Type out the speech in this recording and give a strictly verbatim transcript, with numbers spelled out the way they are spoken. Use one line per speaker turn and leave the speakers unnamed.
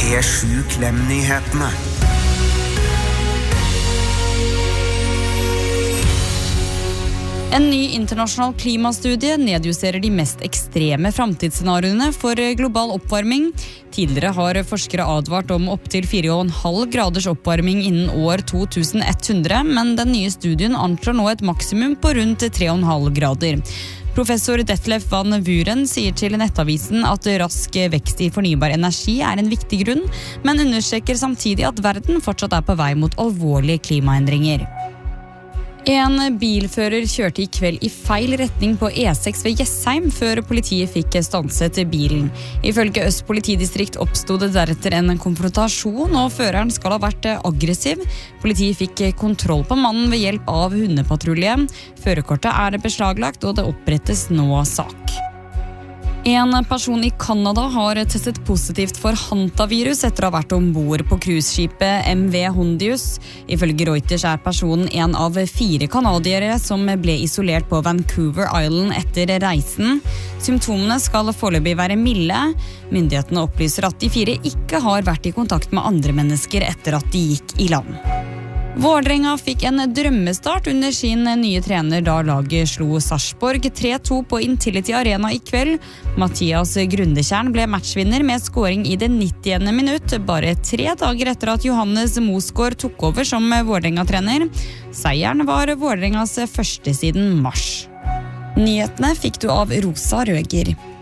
P sju Klem-nyhetene.
En ny internasjonal klimastudie nedjusterer de mest ekstreme framtidsscenarioene for global oppvarming. Tidligere har forskere advart om opp til fire komma fem graders oppvarming innen år to tusen ett hundre, men den nye studien anslår nå et maksimum på rundt tre komma fem grader. Professor Detlef van Vuren sier til Nettavisen at rask vekst i fornybar energi er en viktig grunn, men understreker samtidig at verden fortsatt er på vei mot alvorlige klimaendringer. En bilfører kjørte i kveld i feil retning på E seks ved Jessheim før politiet fikk stanset bilen. Ifølge Øst politidistrikt oppstod det deretter en konfrontasjon, og føreren skal ha vært aggressiv. Politiet fikk kontroll på mannen ved hjelp av hundepatrulje. Førerkortet er beslaglagt, og det opprettes nå sak. En person i Kanada har testet positivt for hantavirus etter å ha vært ombord på cruiseskipet M V Hondius. Ifølge Reuters er personen en av fire kanadiere som ble isolert på Vancouver Island etter reisen. Symptomene skal foreløpig være milde. Myndighetene opplyser at de fire ikke har vært i kontakt med andre mennesker etter at de gikk i land. Vålerenga fikk en drømmestart under sin nye trener da laget slo Sarpsborg tre to på Intility Arena i kveld. Mathias Grundekjern ble matchvinner med scoring i det nittiende minutt, bare tre dager etter at Johannes Mosgaard tok over som Vålerenga-trener. Seieren var Vålerengas første siden mars. Nyhetene fikk du av Rosa Røger.